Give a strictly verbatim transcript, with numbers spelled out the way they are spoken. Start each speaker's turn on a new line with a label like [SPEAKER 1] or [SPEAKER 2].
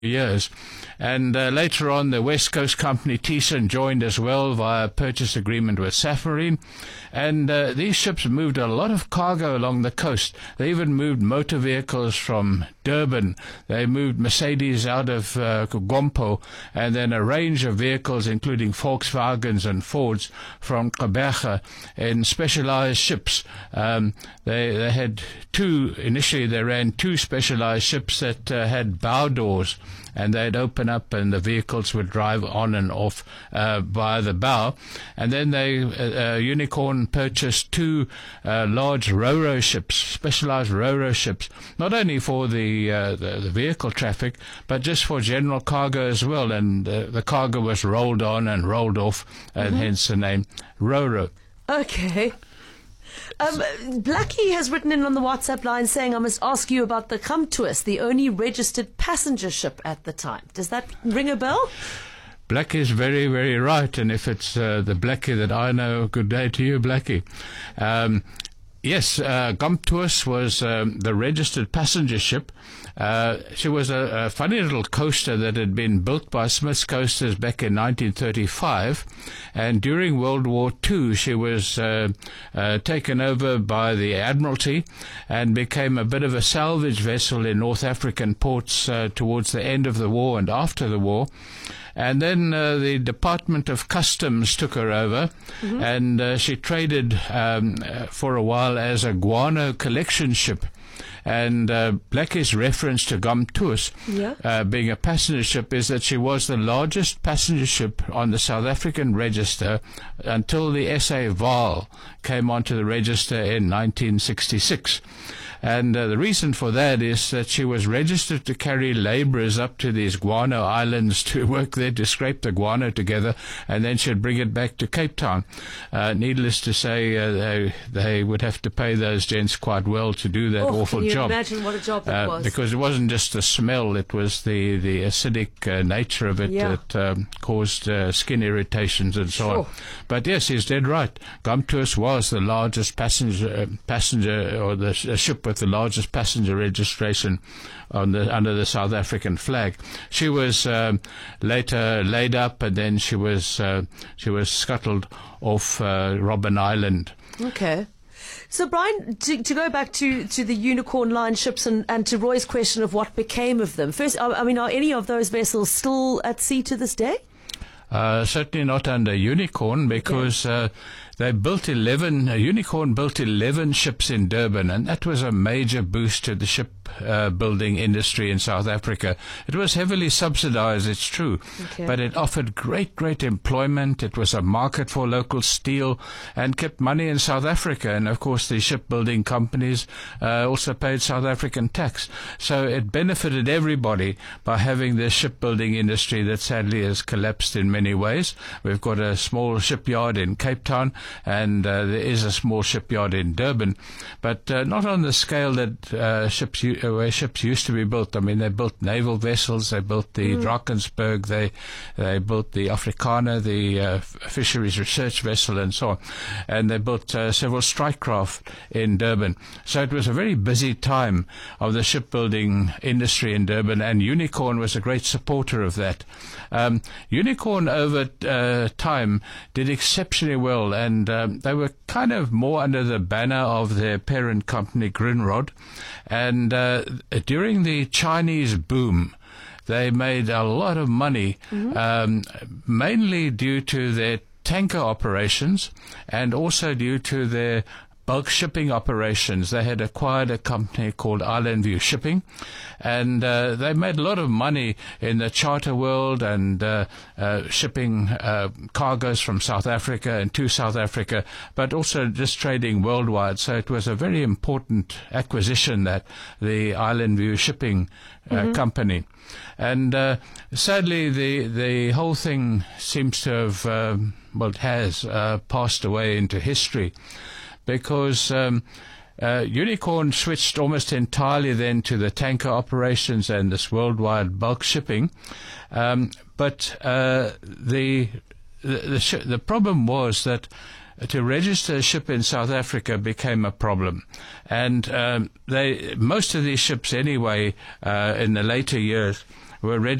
[SPEAKER 1] years. And uh, later on, the West Coast company Thyssen joined as well via a purchase agreement with Safarine. And uh, these ships moved a lot of cargo along the coast. They even moved motor vehicles from Durban. They moved Mercedes out of uh, Gompo, and then a range of vehicles, including Volkswagens and Fords, from Gqeberha in specialized ships. Um, they, they had two, initially they ran two specialized ships that uh, had bow doors, and they'd open up and the vehicles would drive on and off uh, by the bow. And then they, uh, uh, Unicorn purchased two uh, large ro-ro ships, specialized ro-ro ships, not only for the, uh, the, the vehicle traffic, but just for general cargo as well. And uh, the cargo was rolled on and rolled off, and mm-hmm. hence the name ro-ro.
[SPEAKER 2] Okay. Um, Blackie has written in on the WhatsApp line saying, I must ask you about the Gumtoos, the only registered passenger ship at the time. Does that ring a bell?
[SPEAKER 1] Blackie is very, very right. And if it's uh, the Blackie that I know, good day to you, Blackie. Um, yes, uh, Gumtoos was um, the registered passenger ship. Uh, she was a, a funny little coaster that had been built by Smith's Coasters back in nineteen thirty-five, and during World War Two she was uh, uh, taken over by the Admiralty and became a bit of a salvage vessel in North African ports uh, towards the end of the war and after the war. And then uh, the Department of Customs took her over, mm-hmm. and uh, she traded um, uh, for a while as a guano collection ship. And uh, Blackie's reference to Gumtoos yeah. uh, being a passenger ship is that she was the largest passenger ship on the South African register until the S A Vaal came onto the register in nineteen sixty-six. And uh, the reason for that is that she was registered to carry laborers up to these guano islands to work there, to scrape the guano together, and then she'd bring it back to Cape Town. Uh, needless to say, uh, they, they would have to pay those gents quite well to do that
[SPEAKER 2] oh,
[SPEAKER 1] awful
[SPEAKER 2] can you
[SPEAKER 1] job.
[SPEAKER 2] Imagine what a job that
[SPEAKER 1] uh,
[SPEAKER 2] was.
[SPEAKER 1] Because it wasn't just the smell, it was the, the acidic uh, nature of it yeah. that um, caused uh, skin irritations and so
[SPEAKER 2] sure.
[SPEAKER 1] on. But yes, he's dead right. Gumtoos was the largest passenger, uh, passenger or the uh, ship with the largest passenger registration on the, under the South African flag. She was um, later laid up, and then she was uh, she was scuttled off uh, Robben Island.
[SPEAKER 2] Okay. So, Brian, to, to go back to, to the Unicorn line ships and, and to Roy's question of what became of them. First, I mean, are any of those vessels still at sea to this day?
[SPEAKER 1] Uh, certainly not under Unicorn, because okay. uh, they built eleven, uh, Unicorn built eleven ships in Durban, and that was a major boost to the ship uh, building industry in South Africa. It was heavily subsidized, it's true, okay. but it offered great, great employment. It was a market for local steel and kept money in South Africa. And, of course, the shipbuilding companies uh, also paid South African tax. So it benefited everybody by having this shipbuilding industry that sadly has collapsed in many ways. We've got a small shipyard in Cape Town, and uh, there is a small shipyard in Durban, but uh, not on the scale that uh, ships uh, where ships used to be built. I mean, they built naval vessels, they built the mm. Drakensberg, they they built the Afrikaner, the uh, fisheries research vessel, and so on, and they built uh, several strike craft in Durban. So it was a very busy time of the shipbuilding industry in Durban, and Unicorn was a great supporter of that. Um, Unicorn over uh, time did exceptionally well, and um, they were kind of more under the banner of their parent company, Grunrod. And uh, during the Chinese boom, they made a lot of money, mm-hmm. um, mainly due to their tanker operations and also due to their bulk shipping operations. They had acquired a company called Island View Shipping, and uh, they made a lot of money in the charter world and uh, uh, shipping uh, cargoes from South Africa and to South Africa, but also just trading worldwide. So it was a very important acquisition, that the Island View Shipping uh, mm-hmm. company. And uh, sadly, the the whole thing seems to have, um, well, it has uh, passed away into history, because um, uh, Unicorn switched almost entirely then to the tanker operations and this worldwide bulk shipping. Um, but uh, the the, the, sh- the problem was that to register a ship in South Africa became a problem, and um, they most of these ships anyway uh, in the later years were